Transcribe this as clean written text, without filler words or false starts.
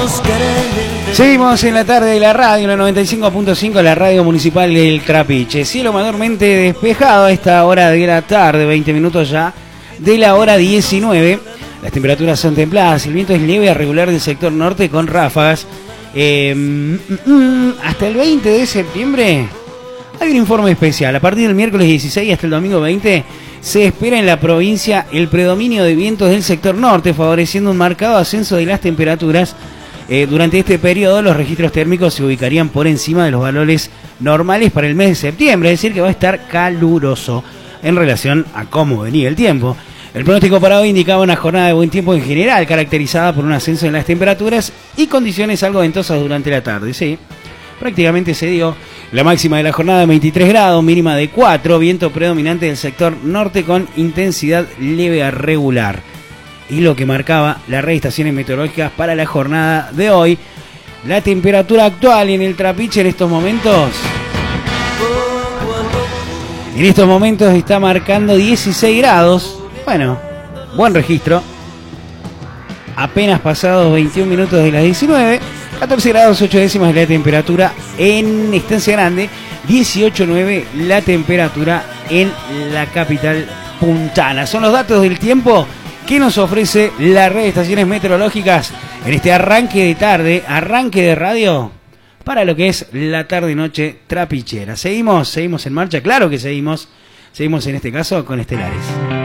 Seguimos en la tarde de la radio, la 95.5, la radio municipal del Trapiche. Cielo mayormente despejado a esta hora de la tarde, 20 minutos ya de la hora 19. Las temperaturas son templadas, el viento es leve a regular del sector norte con ráfagas. Hasta el 20 de septiembre hay un informe especial. A partir del miércoles 16 hasta el domingo 20 se espera en la provincia el predominio de vientos del sector norte, favoreciendo un marcado ascenso de las temperaturas. Durante este periodo los registros térmicos se ubicarían por encima de los valores normales para el mes de septiembre, es decir que va a estar caluroso en relación a cómo venía el tiempo. El pronóstico para hoy indicaba una jornada de buen tiempo en general, caracterizada por un ascenso en las temperaturas y condiciones algo ventosas durante la tarde. Sí, prácticamente se dio. La máxima de la jornada de 23 grados, mínima de 4, viento predominante del sector norte con intensidad leve a regular. Y lo que marcaba las estaciones meteorológicas para la jornada de hoy, la temperatura actual en el Trapiche en estos momentos está marcando 16 grados. Bueno, buen registro. Apenas pasados 21 minutos de las 19, 14 grados 8 décimas la temperatura en Estancia Grande, 18,9 la temperatura en la capital puntana. Son los datos del tiempo que nos ofrece la red de estaciones meteorológicas en este arranque de tarde, arranque de radio para lo que es la tarde-noche trapichera. ¿Seguimos en marcha? Claro que seguimos en este caso con Estelares.